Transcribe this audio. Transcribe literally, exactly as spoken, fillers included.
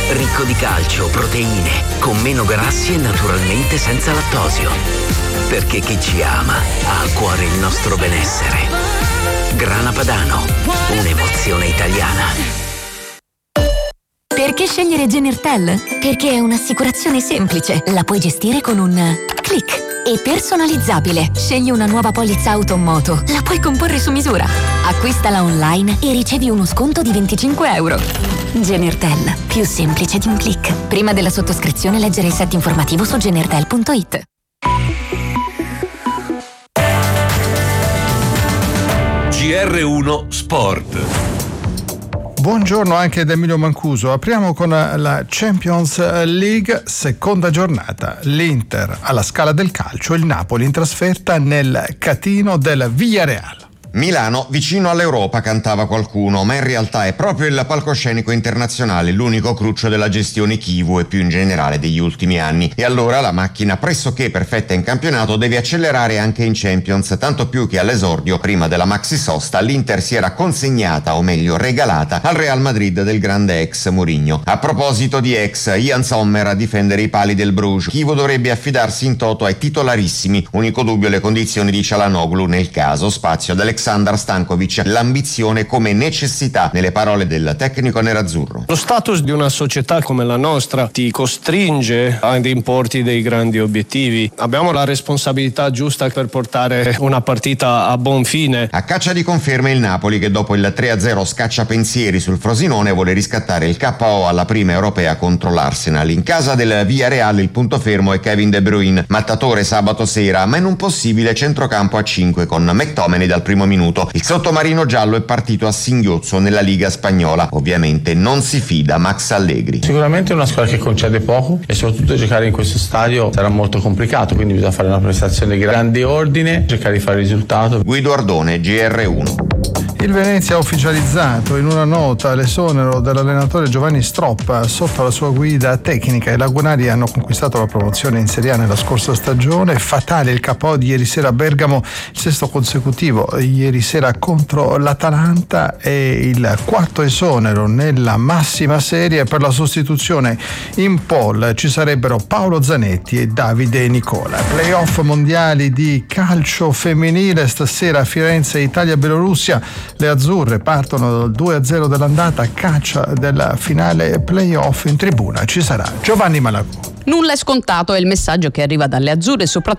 ricco di calcio, proteine, con meno grassi e naturalmente senza lattosio. Perché chi ci ama ha a cuore il nostro benessere. Grana Padano, un'emozione italiana. Perché scegliere Genertel? Perché è un'assicurazione semplice, la puoi gestire con un click. E personalizzabile. Scegli una nuova polizza auto o moto, la puoi comporre su misura. Acquistala online e ricevi uno sconto di venticinque euro. Genertel, più semplice di un click. Prima della sottoscrizione leggere il set informativo su genertel punto it. G R uno Sport. Buongiorno anche da Emilio Mancuso. Apriamo con la Champions League, seconda giornata. L'Inter alla Scala del Calcio, il Napoli in trasferta nel Catino del Villarreal. Milano vicino all'Europa, cantava qualcuno, ma in realtà è proprio il palcoscenico internazionale l'unico cruccio della gestione Chivu e più in generale degli ultimi anni. E allora la macchina pressoché perfetta in campionato deve accelerare anche in Champions, tanto più che all'esordio, prima della maxi sosta, l'Inter si era consegnata, o meglio regalata, al Real Madrid del grande ex Mourinho. A proposito di ex, Ian Sommer a difendere i pali del Bruges. Chivu dovrebbe affidarsi in toto ai titolarissimi, unico dubbio le condizioni di Çalhanoğlu nel caso, spazio ad Alexander Stankovic, l'ambizione come necessità nelle parole del tecnico nerazzurro. Lo status di una società come la nostra ti costringe ad importi dei grandi obiettivi. Abbiamo la responsabilità giusta per portare una partita a buon fine. A caccia di conferme il Napoli, che dopo il tre a zero scaccia pensieri sul Frosinone, vuole riscattare il K O alla prima europea contro l'Arsenal. In casa del Villarreal il punto fermo è Kevin De Bruyne, mattatore sabato sera, ma in un possibile centrocampo a cinque con McTominay dal primo minuto. Il sottomarino giallo è partito a singhiozzo nella Liga spagnola. Ovviamente non si fida Max Allegri. Sicuramente è una squadra che concede poco e soprattutto giocare in questo stadio sarà molto complicato, quindi bisogna fare una prestazione di grande ordine, cercare di fare il risultato. Guido Ardone, G R uno. Il Venezia ha ufficializzato in una nota l'esonero dell'allenatore Giovanni Stroppa. Sotto la sua guida tecnica i lagunari hanno conquistato la promozione in Serie A nella scorsa stagione. Fatale il K O di ieri sera a Bergamo, il sesto consecutivo ieri sera contro l'Atalanta, e il quarto esonero nella massima serie. Per la sostituzione in pole ci sarebbero Paolo Zanetti e Davide Nicola. Playoff mondiali di calcio femminile stasera a Firenze, Italia-Belorussia. Le azzurre partono dal due a zero dell'andata a caccia della finale playoff. In tribuna ci sarà Giovanni Malagù. Nulla è scontato, è il messaggio che arriva dalle azzurre, soprattutto